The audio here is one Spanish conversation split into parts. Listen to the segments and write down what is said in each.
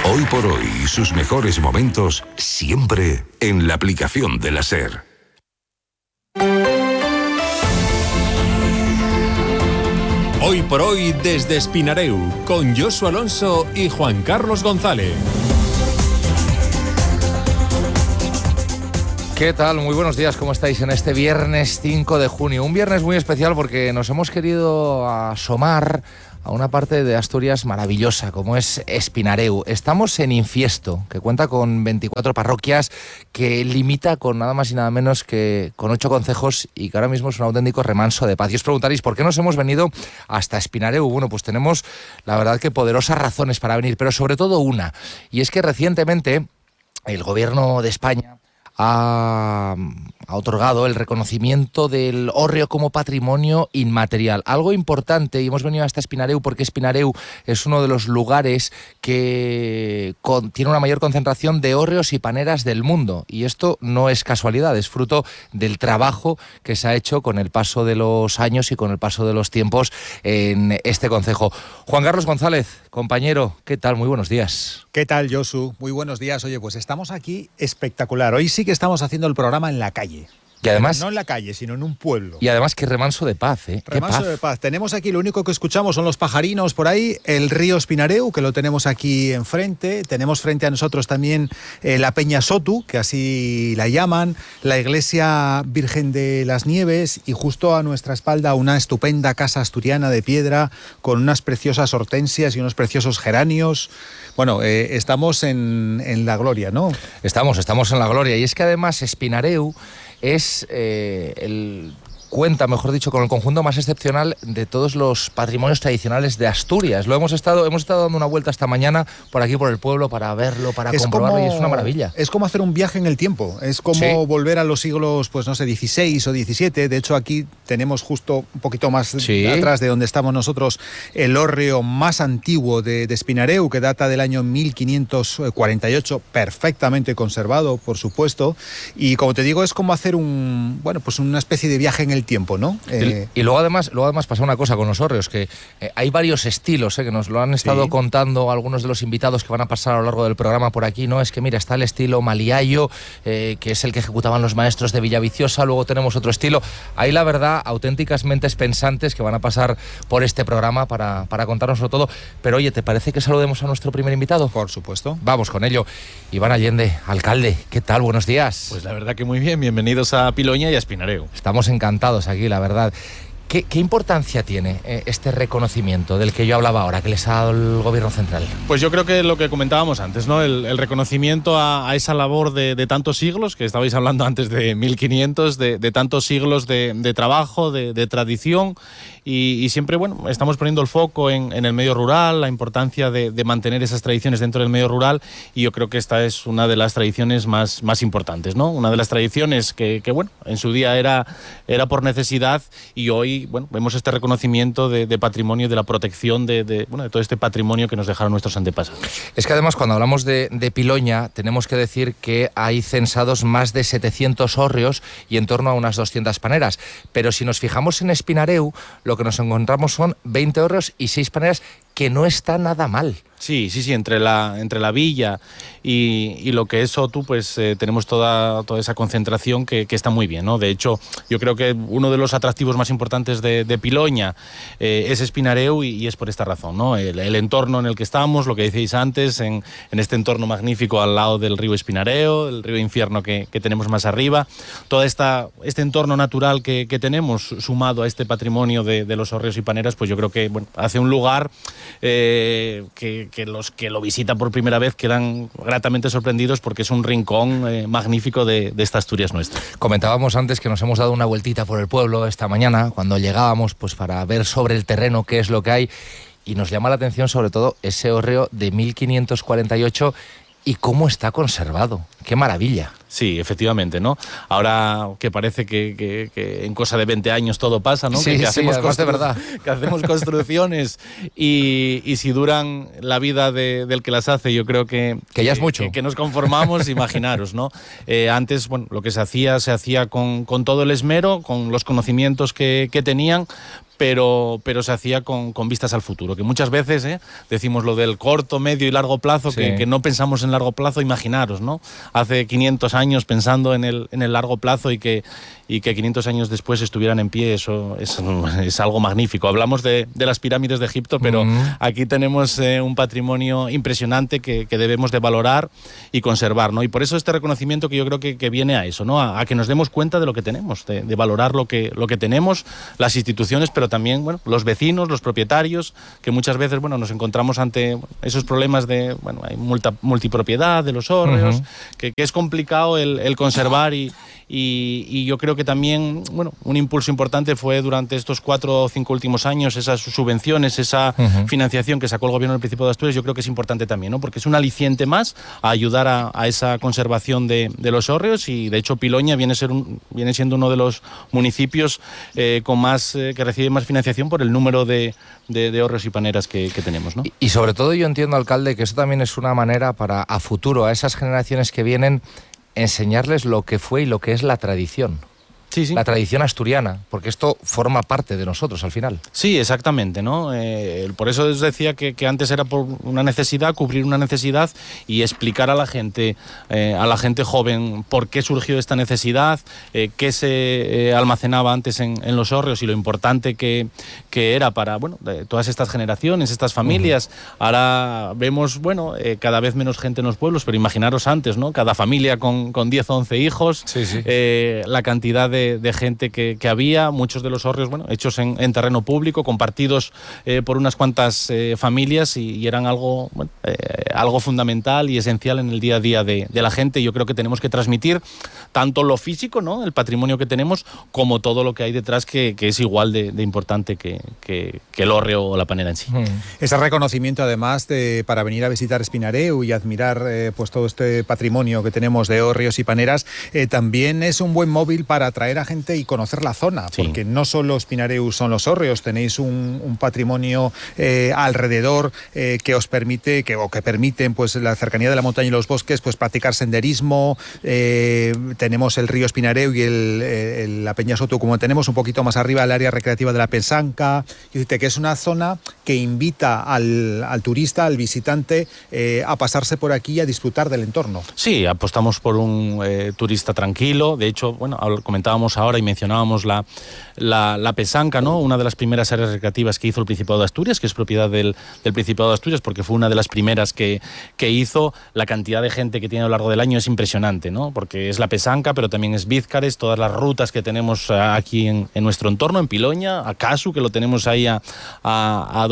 Hoy por hoy, sus mejores momentos siempre en la aplicación de la SER. Hoy por hoy desde Espinareu, con Josu Alonso y Juan Carlos González. ¿Qué tal? Muy buenos días, ¿cómo estáis en este viernes 5 de junio? Un viernes muy especial porque nos hemos querido asomar a una parte de Asturias maravillosa, como es Espinareu. Estamos en Infiesto, que cuenta con 24 parroquias, que limita con nada más y nada menos que con 8 concejos y que ahora mismo es un auténtico remanso de paz. Y os preguntaréis, ¿por qué nos hemos venido hasta Espinareu? Bueno, pues tenemos, la verdad, que poderosas razones para venir, pero sobre todo una, y es que recientemente el Gobierno de España ha otorgado el reconocimiento del hórreo como patrimonio inmaterial. Algo importante, y hemos venido hasta Espinareu porque Espinareu es uno de los lugares que tiene una mayor concentración de hórreos y paneras del mundo. Y esto no es casualidad, es fruto del trabajo que se ha hecho con el paso de los años y con el paso de los tiempos en este concejo. Juan Carlos González, compañero, ¿qué tal? Muy buenos días. ¿Qué tal, Josu? Muy buenos días. Oye, pues estamos aquí espectacular. Hoy sí que estamos haciendo el programa en la calle. Y además, no en la calle, sino en un pueblo. Y además, qué remanso de paz, ¿eh? Remanso de paz. Tenemos aquí, lo único que escuchamos son los pajarinos por ahí, el río Espinareu, que lo tenemos aquí enfrente. Tenemos frente a nosotros también la Peña Sotu, que así la llaman, la Iglesia Virgen de las Nieves, y justo a nuestra espalda una estupenda casa asturiana de piedra con unas preciosas hortensias y unos preciosos geranios. Bueno, estamos en la gloria, ¿no? Estamos en la gloria. Y es que además Espinareu es cuenta, mejor dicho, con el conjunto más excepcional de todos los patrimonios tradicionales de Asturias. Hemos estado dando una vuelta esta mañana por aquí, por el pueblo, para verlo, para comprobarlo, y es una maravilla. Es como hacer un viaje en el tiempo, es como volver a los siglos, pues no sé, 16 o 17. De hecho, aquí tenemos justo un poquito más atrás de donde estamos nosotros el hórreo más antiguo de Espinareu, que data del año 1548, perfectamente conservado, por supuesto. Y como te digo, es como hacer una especie de viaje en el tiempo, ¿no? Y luego además pasa una cosa con los hórreos, que hay varios estilos, que nos lo han estado contando algunos de los invitados que van a pasar a lo largo del programa por aquí, ¿no? Es que mira, está el estilo maliayo, que es el que ejecutaban los maestros de Villaviciosa. Luego tenemos otro estilo. Hay, la verdad, auténticas mentes pensantes que van a pasar por este programa para contárnoslo todo. Pero oye, ¿te parece que saludemos a nuestro primer invitado? Por supuesto. Vamos con ello. Iván Allende, alcalde, ¿qué tal? Buenos días. Pues la verdad que muy bien, bienvenidos a Piloña y a Espinareu. Estamos encantados aquí, la verdad. ¿Qué importancia tiene este reconocimiento del que yo hablaba ahora, que les ha dado el Gobierno central? Pues yo creo que lo que comentábamos antes, ¿no? El reconocimiento a esa labor de tantos siglos, que estabais hablando antes de 1500, de tantos siglos de trabajo, de tradición, y siempre, bueno, estamos poniendo el foco en el medio rural, la importancia de mantener esas tradiciones dentro del medio rural, y yo creo que esta es una de las tradiciones más importantes, ¿no? Una de las tradiciones que bueno, en su día era por necesidad, y hoy, bueno, vemos este reconocimiento de patrimonio, de la protección de todo este patrimonio que nos dejaron nuestros antepasados. Es que además, cuando hablamos de Piloña, tenemos que decir que hay censados más de 700 hórreos y en torno a unas 200 paneras. Pero si nos fijamos en Espinareu, lo que nos encontramos son 20 hórreos y 6 paneras, que no está nada mal. Sí, entre la villa y lo que es Sotu, pues tenemos toda esa concentración que está muy bien, ¿no? De hecho, yo creo que uno de los atractivos más importantes de Piloña es Espinareu, y es por esta razón, ¿no? El entorno en el que estamos, lo que decíais antes, en este entorno magnífico al lado del río Espinareu, el río Infierno que tenemos más arriba, todo este entorno natural que tenemos, sumado a este patrimonio de los hórreos y paneras, pues yo creo que, bueno, hace un lugar que los que lo visitan por primera vez quedan gratamente sorprendidos, porque es un rincón magnífico de esta Asturias nuestra. Comentábamos antes que nos hemos dado una vueltita por el pueblo esta mañana, cuando llegábamos, pues para ver sobre el terreno qué es lo que hay, y nos llama la atención sobre todo ese hórreo de 1548 y cómo está conservado. ¡Qué maravilla! Sí, efectivamente, ¿no? Ahora que parece que en cosa de 20 años todo pasa, ¿no? Sí, que hacemos de verdad. Que hacemos construcciones y si duran la vida del que las hace, yo creo que ya es mucho. Que nos conformamos, imaginaros, ¿no? Antes, bueno, lo que se hacía con todo el esmero, con los conocimientos que tenían, pero se hacía con vistas al futuro, que muchas veces decimos lo del corto, medio y largo plazo, sí, que no pensamos en largo plazo. Imaginaros, ¿no? Hace 500 años pensando en el largo plazo y que 500 años después estuvieran en pie, eso es algo magnífico. Hablamos de las pirámides de Egipto, pero aquí tenemos un patrimonio impresionante que debemos de valorar y conservar, ¿no? Y por eso este reconocimiento, que yo creo que viene a eso, ¿no? A que nos demos cuenta de lo que tenemos, de valorar lo que tenemos, las instituciones, pero también, bueno, los vecinos, los propietarios, que muchas veces, bueno, nos encontramos ante esos problemas de, bueno, hay multipropiedad de los hórreos, que es complicado el conservar y yo creo que también, bueno, un impulso importante fue durante estos 4 o 5 últimos años esas subvenciones, esa financiación que sacó el gobierno del Principado de Asturias. Yo creo que es importante también, ¿no? Porque es un aliciente más a ayudar a esa conservación de los hórreos, y de hecho Piloña viene siendo uno de los municipios con más que recibe más financiación por el número de hórreos y paneras que tenemos, ¿no? Y sobre todo yo entiendo, alcalde, que eso también es una manera para a futuro, a esas generaciones que vienen, enseñarles lo que fue y lo que es la tradición. Sí, sí. La tradición asturiana, porque esto forma parte de nosotros al final. Sí, exactamente, ¿no? Por eso os decía que antes era por una necesidad, cubrir una necesidad y explicar a la gente joven por qué surgió esta necesidad, qué se almacenaba antes en los hórreos y lo importante que era para, bueno, todas estas generaciones, estas familias. Ahora vemos, bueno, cada vez menos gente en los pueblos, pero imaginaros antes, ¿no? Cada familia con 10 o 11 hijos, sí. La cantidad de gente que había, muchos de los hórreos, bueno, hechos en terreno público, compartidos por unas cuantas familias, y eran algo fundamental y esencial en el día a día de la gente. Yo creo que tenemos que transmitir tanto lo físico, ¿no? El patrimonio que tenemos, como todo lo que hay detrás, que es igual de importante que el hórreo o la panera en sí. Ese reconocimiento, además, para venir a visitar Espinareu y admirar pues todo este patrimonio que tenemos de hórreos y paneras, también es un buen móvil para atraer a gente y conocer la zona, sí. Porque no solo Espinareu son los hórreos, tenéis un patrimonio alrededor que os permite, que permiten, pues, la cercanía de la montaña y los bosques, pues practicar senderismo. Tenemos el río Espinareu y la Peña Soto, como tenemos un poquito más arriba el área recreativa de la Pesanca, que es una zona que invita al turista, al visitante, a pasarse por aquí y a disfrutar del entorno. Sí, apostamos por un turista tranquilo. De hecho, bueno, comentábamos ahora y mencionábamos la Pesanca, ¿no? Una de las primeras áreas recreativas que hizo el Principado de Asturias, que es propiedad del Principado de Asturias, porque fue una de las primeras que hizo. La cantidad de gente que tiene a lo largo del año es impresionante, ¿no? Porque es la Pesanca, pero también es Vízcares, todas las rutas que tenemos aquí en nuestro entorno, en Piloña, a Casu, que lo tenemos ahí a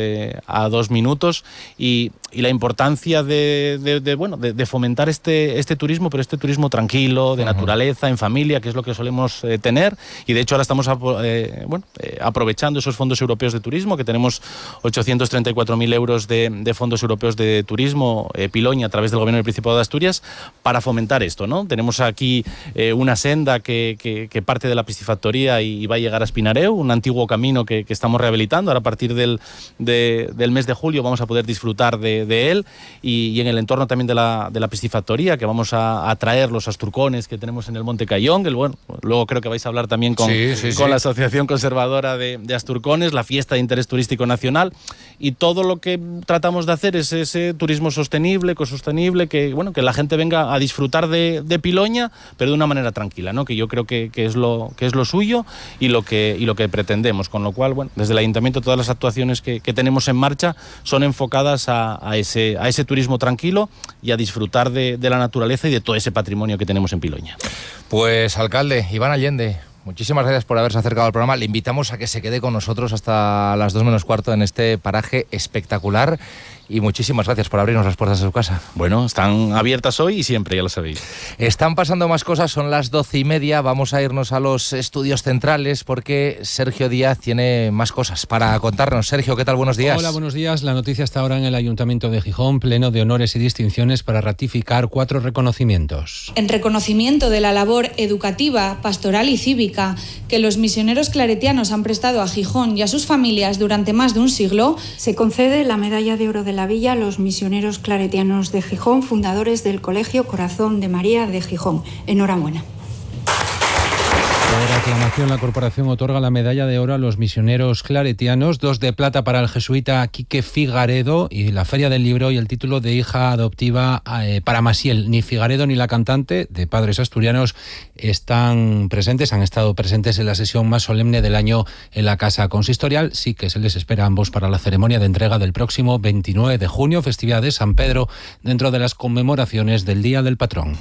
2 minutos, y la importancia de fomentar este turismo, pero este turismo tranquilo, de naturaleza, en familia, que es lo que solemos tener. Y de hecho ahora estamos aprovechando esos fondos europeos de turismo, que tenemos 834.000 euros de fondos europeos de turismo, Piloña, a través del gobierno del Principado de Asturias, para fomentar esto, ¿no? Tenemos aquí una senda que parte de la piscifactoría y va a llegar a Espinareu, un antiguo camino que estamos rehabilitando. Ahora, a partir del mes de julio vamos a poder disfrutar de él, y en el entorno también de la piscifactoría, que vamos a traer los asturcones que tenemos en el Monte Cayón, que bueno, luego creo que vais a hablar también con la Asociación Conservadora de Asturcones, la fiesta de interés turístico nacional, y todo lo que tratamos de hacer es ese turismo sostenible, ecosostenible, que la gente venga a disfrutar de Piloña, pero de una manera tranquila, ¿no? Que yo creo que es lo suyo y lo que pretendemos, con lo cual, bueno, desde el Ayuntamiento todas las actuaciones que tenemos en marcha son enfocadas a ese turismo tranquilo y a disfrutar de la naturaleza y de todo ese patrimonio que tenemos en Piloña. Pues, alcalde Iván Allende, muchísimas gracias por haberse acercado al programa. Le invitamos a que se quede con nosotros hasta las 2 menos cuarto en este paraje espectacular, y muchísimas gracias por abrirnos las puertas de su casa. Bueno, están abiertas hoy y siempre, ya lo sabéis. Están pasando más cosas, son las 12:30, vamos a irnos a los estudios centrales porque Sergio Díaz tiene más cosas para contarnos. Sergio, ¿qué tal? Buenos días. Hola, buenos días. La noticia está ahora en el Ayuntamiento de Gijón, pleno de honores y distinciones para ratificar 4 reconocimientos. En reconocimiento de la labor educativa, pastoral y cívica que los misioneros claretianos han prestado a Gijón y a sus familias durante más de un siglo, se concede la Medalla de Oro de la Villa a los misioneros claretianos de Gijón, fundadores del Colegio Corazón de María de Gijón. Enhorabuena. Por aclamación, la corporación otorga la medalla de oro a los misioneros claretianos, 2 de plata para el jesuita Quique Figaredo y la Feria del Libro y el título de hija adoptiva para Masiel. Ni Figaredo ni la cantante, de padres asturianos, están presentes, han estado presentes en la sesión más solemne del año en la Casa Consistorial. Sí que se les espera a ambos para la ceremonia de entrega del próximo 29 de junio, festividad de San Pedro, dentro de las conmemoraciones del Día del Patrón.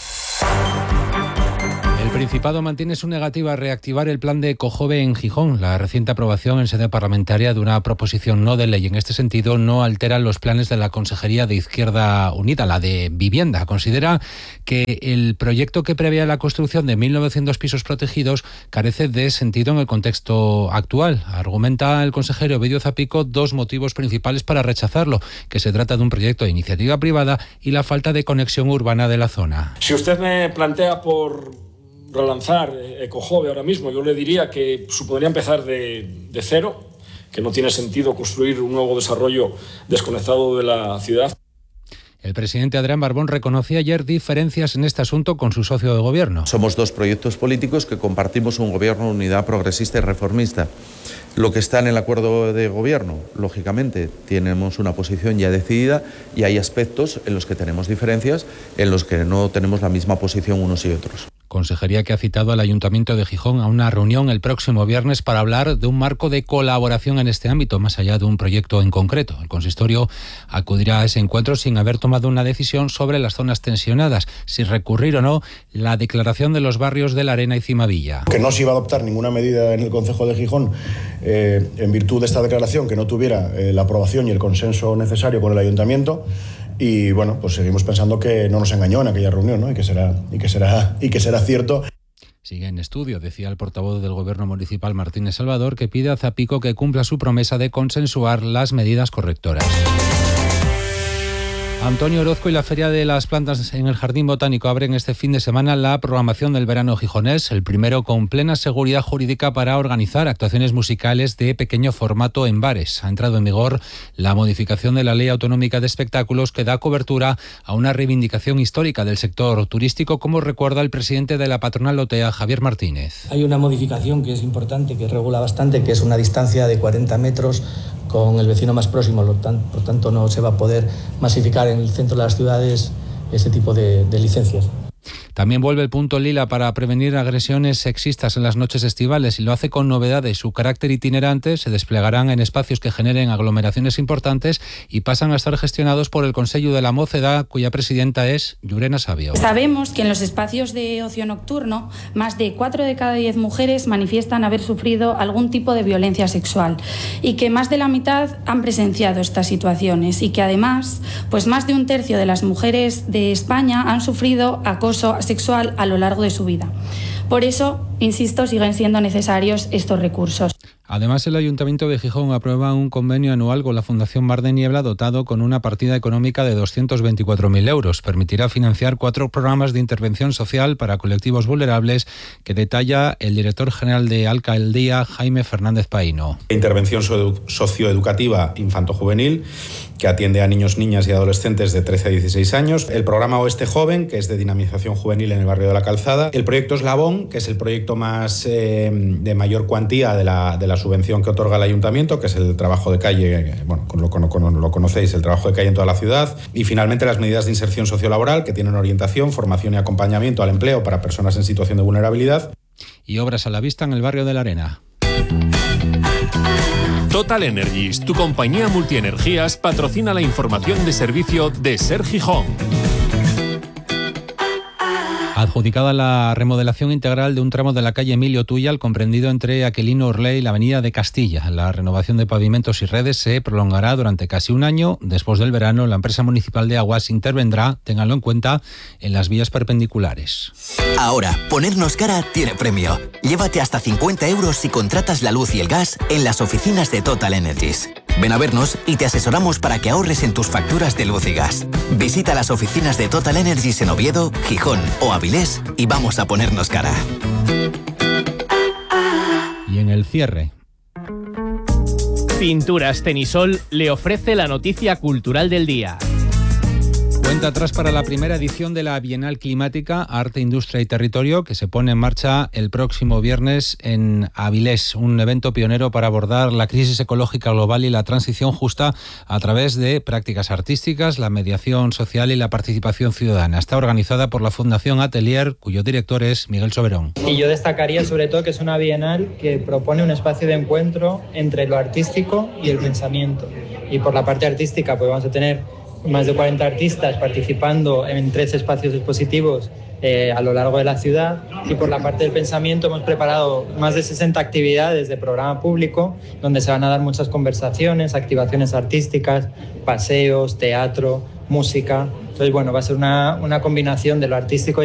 El Principado mantiene su negativa a reactivar el plan de Ecojove en Gijón. La reciente aprobación en sede parlamentaria de una proposición no de ley en este sentido no altera los planes de la Consejería de Izquierda Unida, la de Vivienda. Considera que el proyecto que prevé la construcción de 1.900 pisos protegidos carece de sentido en el contexto actual. Argumenta el consejero Ovidio Zapico 2 motivos principales para rechazarlo, que se trata de un proyecto de iniciativa privada y la falta de conexión urbana de la zona. Si usted me plantea por relanzar Ecojove ahora mismo, yo le diría que supondría empezar de cero, que no tiene sentido construir un nuevo desarrollo desconectado de la ciudad. El presidente Adrián Barbón reconoció ayer diferencias en este asunto con su socio de gobierno. Somos 2 proyectos políticos que compartimos un gobierno de unidad progresista y reformista. Lo que está en el acuerdo de gobierno, lógicamente, tenemos una posición ya decidida y hay aspectos en los que tenemos diferencias, en los que no tenemos la misma posición unos y otros. Consejería que ha citado al Ayuntamiento de Gijón a una reunión el próximo viernes para hablar de un marco de colaboración en este ámbito, más allá de un proyecto en concreto. El consistorio acudirá a ese encuentro sin haber tomado una decisión sobre las zonas tensionadas, si recurrir o no la declaración de los barrios de La Arena y Cimavilla. Que no se iba a adoptar ninguna medida en el Concejo de Gijón en virtud de esta declaración que no tuviera la aprobación y el consenso necesario con el Ayuntamiento. Y bueno, pues seguimos pensando que no nos engañó en aquella reunión, ¿no? y que será cierto. Sigue en estudio, decía el portavoz del Gobierno municipal Martínez Salvador, que pide a Zapico que cumpla su promesa de consensuar las medidas correctoras. Antonio Orozco y la Feria de las Plantas en el Jardín Botánico abren este fin de semana la programación del verano gijonés, el primero con plena seguridad jurídica para organizar actuaciones musicales de pequeño formato en bares. Ha entrado en vigor la modificación de la Ley Autonómica de Espectáculos que da cobertura a una reivindicación histórica del sector turístico, como recuerda el presidente de la patronal Otea, Javier Martínez. Hay una modificación que es importante, que regula bastante, que es una distancia de 40 metros con el vecino más próximo, por tanto no se va a poder masificar en el centro de las ciudades ese tipo de licencias. También vuelve el punto lila para prevenir agresiones sexistas en las noches estivales y lo hace con novedades. Su carácter itinerante se desplegarán en espacios que generen aglomeraciones importantes y pasan a estar gestionados por el Consello de la Mocedad, cuya presidenta es Llurena Sabio. Sabemos que en los espacios de ocio nocturno, más de 4 de cada 10 mujeres manifiestan haber sufrido algún tipo de violencia sexual y que más de la mitad han presenciado estas situaciones y que además, pues más de 1/3 de las mujeres de España han sufrido acoso sexual a lo largo de su vida. Por eso, insisto, siguen siendo necesarios estos recursos. Además, el Ayuntamiento de Gijón aprueba un convenio anual con la Fundación Mar de Niebla dotado con una partida económica de 224.000 euros. Permitirá financiar 4 programas de intervención social para colectivos vulnerables que detalla el director general de Alcaldía, Jaime Fernández Paíno. Intervención socioeducativa infanto-juvenil que atiende a niños, niñas y adolescentes de 13 a 16 años. El programa Oeste Joven, que es de dinamización juvenil en el barrio de la Calzada. El proyecto Eslabón, que es el proyecto más de mayor cuantía de la subvención que otorga el ayuntamiento, que es el trabajo de calle, bueno, lo conocéis, el trabajo de calle en toda la ciudad. Y finalmente las medidas de inserción sociolaboral, que tienen orientación, formación y acompañamiento al empleo para personas en situación de vulnerabilidad. Y obras a la vista en el barrio de La Arena. Total Energies, tu compañía multienergías, patrocina la información de servicio de SER Gijón. Adjudicada la remodelación integral de un tramo de la calle Emilio Tuyal, comprendido entre Aquilino Orlé y la avenida de Castilla. La renovación de pavimentos y redes se prolongará durante casi un año. Después del verano, la empresa municipal de aguas intervendrá, ténganlo en cuenta, en las vías perpendiculares. Ahora, ponernos cara tiene premio. Llévate hasta 50 euros si contratas la luz y el gas en las oficinas de Total Energies. Ven a vernos y te asesoramos para que ahorres en tus facturas de luz y gas. Visita las oficinas de Total Energies en Oviedo, Gijón o Avilés y vamos a ponernos cara. Y en el cierre. Pinturas Tenisol le ofrece la noticia cultural del día. Cuenta atrás para la primera edición de la Bienal Climática, Arte, Industria y Territorio, que se pone en marcha el próximo viernes en Avilés, un evento pionero para abordar la crisis ecológica global y la transición justa a través de prácticas artísticas, la mediación social y la participación ciudadana. Está organizada por la Fundación Atelier, cuyo director es Miguel Soberón. Y yo destacaría sobre todo que es una bienal que propone un espacio de encuentro entre lo artístico y el pensamiento. Y por la parte artística pues vamos a tener más de 40 artistas participando en 13 espacios expositivos a lo largo de la ciudad, y por la parte del pensamiento hemos preparado más de 60 actividades de programa público donde se van a dar muchas conversaciones, activaciones artísticas, paseos, teatro, música. Entonces, bueno, va a ser una combinación de lo artístico